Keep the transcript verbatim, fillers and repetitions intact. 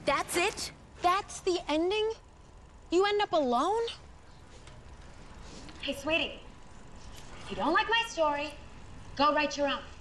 That's it? That's the ending? You end up alone? Hey, sweetie, if you don't like my story, go write your own.